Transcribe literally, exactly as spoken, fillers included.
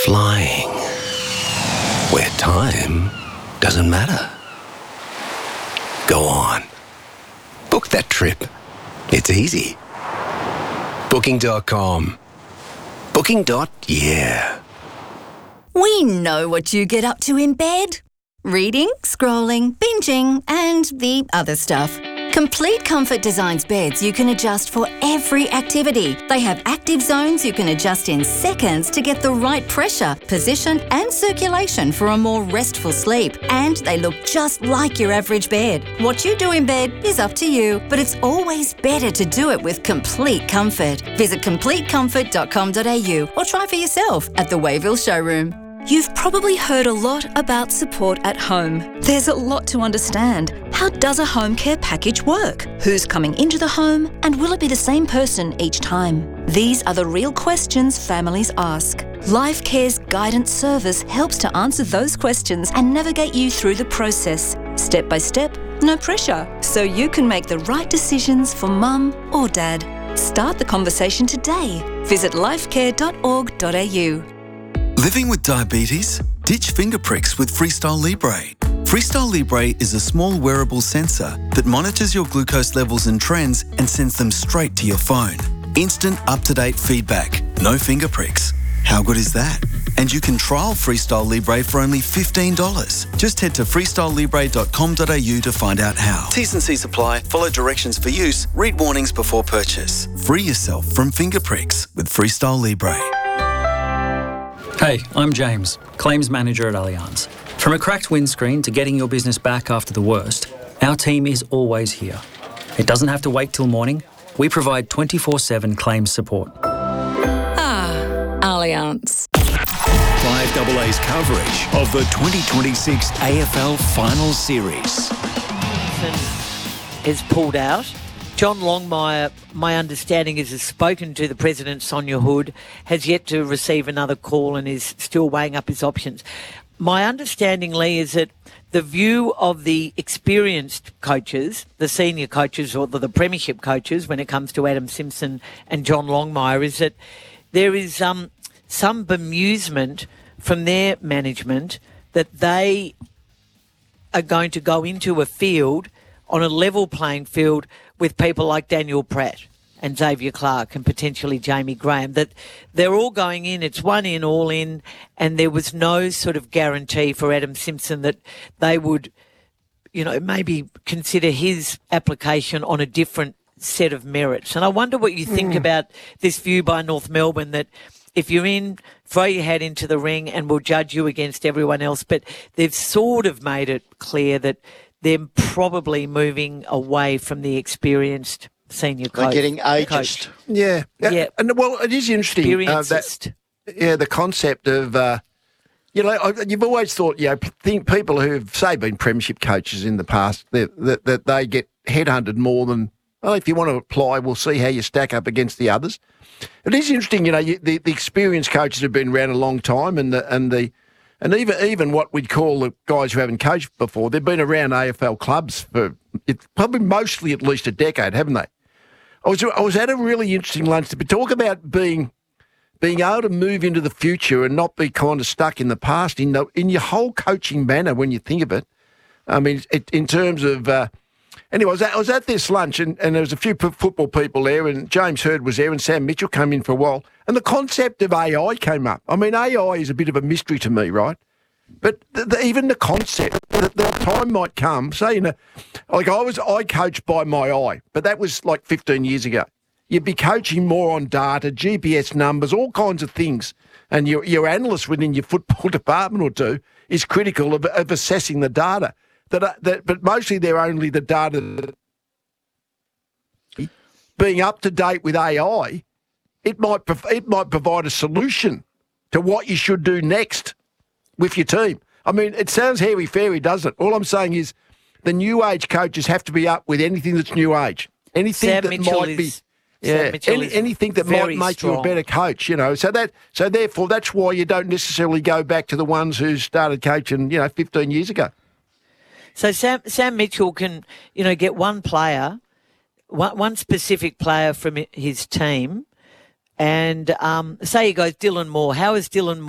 Flying. Where time doesn't matter. Go on. Book that trip. It's easy. Booking dot com. Booking. Yeah. We know what you get up to in bed. Reading, scrolling, binging, and the other stuff. Complete Comfort designs beds you can adjust for every activity. They have active zones you can adjust in seconds to get the right pressure, position, and circulation for a more restful sleep. And they look just like your average bed. What you do in bed is up to you, but it's always better to do it with Complete Comfort. Visit complete comfort dot com dot a u or try for yourself at the Wayville showroom. You've probably heard a lot about support at home. There's a lot to understand. How does a home care package work? Who's coming into the home? And will it be the same person each time? These are the real questions families ask. Life Care's guidance service helps to answer those questions and navigate you through the process. Step by step, no pressure. So you can make the right decisions for mum or dad. Start the conversation today. Visit life care dot org dot a u. Living with diabetes? Ditch finger pricks with Freestyle Libre. Freestyle Libre is a small wearable sensor that monitors your glucose levels and trends and sends them straight to your phone. Instant up-to-date feedback. No finger pricks. How good is that? And you can trial Freestyle Libre for only fifteen dollars. Just head to freestyle libre dot com dot a u to find out how. T's and C's apply. Follow directions for use. Read warnings before purchase. Free yourself from finger pricks with Freestyle Libre. Hey, I'm James, Claims Manager at Allianz. From a cracked windscreen to getting your business back after the worst, our team is always here. It doesn't have to wait till morning. We provide twenty-four seven claims support. Ah, Allianz. five A A's coverage of the twenty twenty-six A F L Final Series. Has pulled out. John Longmire, my understanding is, has spoken to the President, Sonia Hood, has yet to receive another call and is still weighing up his options. My understanding, Lee, is that the view of the experienced coaches, the senior coaches or the, the premiership coaches when it comes to Adam Simpson and John Longmire, is that there is um, some bemusement from their management that they are going to go into a field on a level playing field with people like Daniel Pratt and Xavier Clark and potentially Jamie Graham, that they're all going in, it's one in, all in, and there was no sort of guarantee for Adam Simpson that they would, you know, maybe consider his application on a different set of merits. And I wonder what you think mm. about this view by North Melbourne that if you're in, throw your hat into the ring and we'll judge you against everyone else. But they've sort of made it clear that they're probably moving away from the experienced senior coach. They're getting ageist. Coach. Yeah. Yeah. And, well, it is interesting. Uh, that, yeah, the concept of, uh, you know, you've always thought, you know, think people who've, say, been premiership coaches in the past, that, that, that they get headhunted more than, well, if you want to apply, we'll see how you stack up against the others. It is interesting, you know, you, the, the experienced coaches have been around a long time and the, and the, And even even what we'd call the guys who haven't coached before, they've been around A F L clubs for it's probably mostly at least a decade, haven't they? I was I was at a really interesting lunch to talk about being being able to move into the future and not be kind of stuck in the past in the, in your whole coaching manner when you think of it. I mean, it, in terms of uh, anyway, I was, at, I was at this lunch and, and there was a few p- football people there, and James Hird was there, and Sam Mitchell came in for a while. And the concept of A I came up. I mean, A I is a bit of a mystery to me, right? But the, the, even the concept that the time might come, say, you know, like I was, I coached by my eye, but that was like fifteen years ago. You'd be coaching more on data, G P S numbers, all kinds of things. And your, your analyst within your football department or two is critical of, of assessing the data. That, that, but mostly they're only the data. Being up to date with A I, it might it might provide a solution to what you should do next with your team. I mean, it sounds hairy-fairy, doesn't it? All I'm saying is the new age coaches have to be up with anything that's new age. Anything Sam that Mitchell might is, be, yeah, any, anything that might make strong. you a better coach, you know. So that, so therefore, that's why you don't necessarily go back to the ones who started coaching, you know, fifteen years ago. So Sam Sam Mitchell can, you know, get one player, one, one specific player from his team, and um, say he goes Dylan Moore. How is Dylan Moore?